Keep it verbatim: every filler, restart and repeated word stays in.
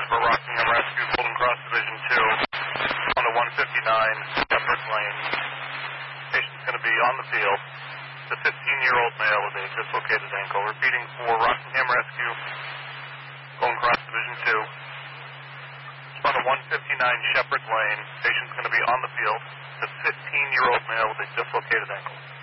for Rockingham Rescue, Golden Cross Division two, on to one fifty-nine Shepherd Lane. Patient's going to be on the field. The fifteen-year-old male with a dislocated ankle. Repeating for Rockingham Rescue, Golden Cross Division two, on to one fifty-nine Shepherd Lane. Patient's going to be on the field. The fifteen-year-old male with a dislocated ankle.